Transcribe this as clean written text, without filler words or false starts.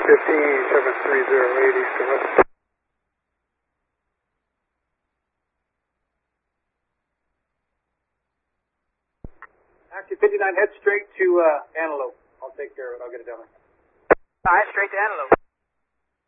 730 East and West. Taxi 59, head straight to Antelope. I'll take care of it. I'll get it done. Alright, straight to Antelope.